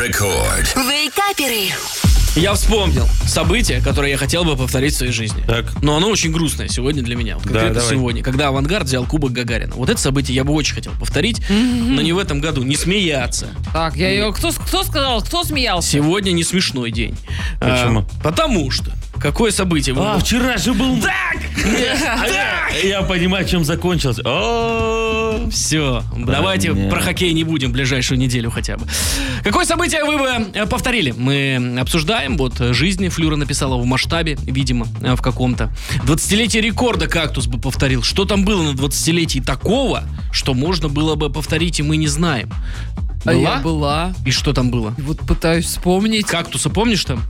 Рекорд. Вейкаперы. Я вспомнил событие, которое я хотел бы повторить в своей жизни. Так. Но оно очень грустное сегодня для меня. Вот конкретно давай. сегодня, когда «Авангард» взял Кубок Гагарина. Вот это событие я бы очень хотел повторить, но не в этом году. Не смеяться. Так, я ее... Кто сказал? Кто смеялся? Сегодня не смешной день. Почему? Потому что. Какое событие? Вчера же был... Так! Я понимаю, чем закончилось. Все, давайте нет. про хоккей не будем в ближайшую неделю хотя бы. Какое событие вы бы повторили? Мы обсуждаем. Вот жизнь Флюра написала в масштабе, видимо, в каком-то. 20-летие рекорда «Кактус» бы повторил. Что там было на 20-летии такого, что можно было бы повторить, и мы не знаем? А я была. И что там было? И вот пытаюсь вспомнить. «Кактуса» помнишь там?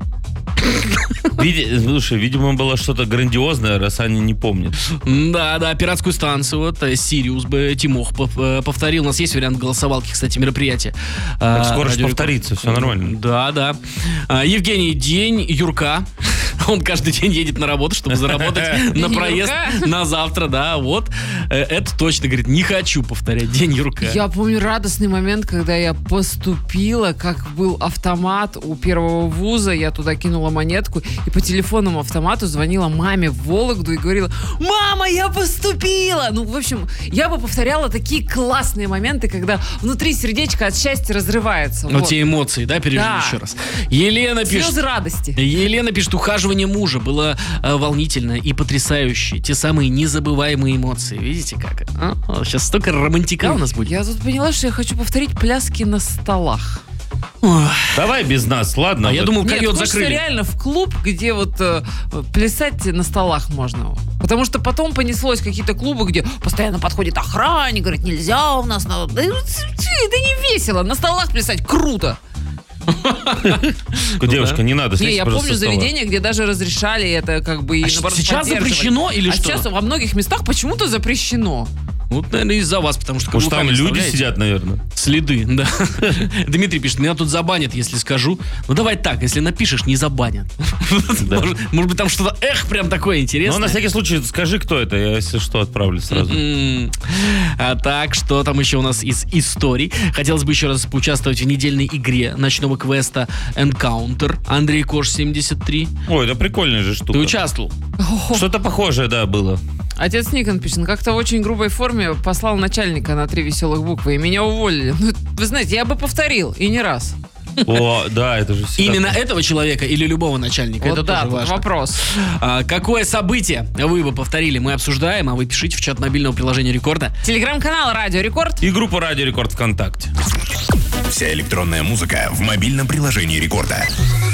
Слушай, видимо, было что-то грандиозное, раз Аня не помнит. Да, пиратскую станцию, вот, «Сириус» бы Тимох повторил. У нас есть вариант голосовалки, кстати, мероприятия. Так скоро же Радио повторится, все нормально. Да. Евгений, день Юрка. Он каждый день едет на работу, чтобы заработать на проезд на завтра, да, вот. Это точно, говорит, не хочу повторять день Юрка. Я помню радостный момент, когда я поступила, как был автомат у первого вуза, я туда кинула монетку и по телефонному автомату звонила маме в Вологду и говорила: «Мама, я поступила!» Ну, в общем, я бы повторяла такие классные моменты, когда внутри сердечко от счастья разрывается. Вот те эмоции, да, пережили еще раз. Елена пишет. Слезы радости. Елена пишет, ухаживание мужа было волнительно и потрясающе. Те самые незабываемые эмоции. Видите как? Сейчас столько романтика у нас будет. Я тут поняла, что я хочу повторить пляски на столах. Давай без нас, ладно? Я думал, койот хочется закрыли. реально в клуб, где вот плясать на столах можно. Потому что потом понеслось какие-то клубы, где постоянно подходит охранник, говорит: нельзя у нас. Да это не весело. На столах плясать круто. Девушка, не надо. Не, я помню заведения, где даже разрешали это как бы... и наоборот сейчас поддерживали. запрещено или а что? сейчас во многих местах почему-то запрещено. Вот, наверное, из-за вас, потому что... Уж там каблуками люди вставляете. сидят, наверное. Следы, да. Дмитрий пишет, меня тут забанят, если скажу. Ну давай так, если напишешь, не забанят. Может быть, там что-то, прям такое Ну, интересное. на всякий случай, скажи, кто это. Я, если что, отправлю сразу. Так, что там еще у нас из историй? Хотелось бы еще раз поучаствовать в недельной игре ночного квеста Encounter. Андрей Кош, 73. Ой, это прикольная же штука. Ты участвовал? Что-то похожее, да, было. Отец Никон пишет: как-то в очень грубой форме послал начальника на 3 веселых буквы, и меня уволили. Ну, вы знаете, я бы повторил, и не раз. О, да, это же всегда... Именно этого человека или любого начальника? Вот Это да, тоже тут важно. вопрос. Какое событие вы бы повторили? Мы обсуждаем, а вы пишите в чат мобильного приложения Рекорда. Телеграм-канал «Радио Рекорд». И группа «Радио Рекорд» ВКонтакте. Вся электронная музыка в мобильном приложении Рекорда.